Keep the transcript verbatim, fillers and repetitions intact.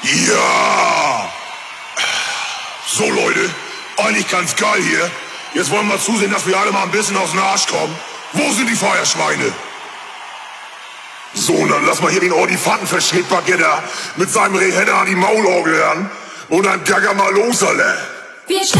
Ja! So, Leute, eigentlich ganz geil hier. Jetzt wollen wir zusehen, dass wir alle mal ein bisschen aus dem Arsch kommen. Wo sind die Feuerschweine? So, und dann lass mal hier den Ordifantenverschnittbaguette mit seinem Rehenner an die Maulorgel ran und dann gagger mal los, Alter.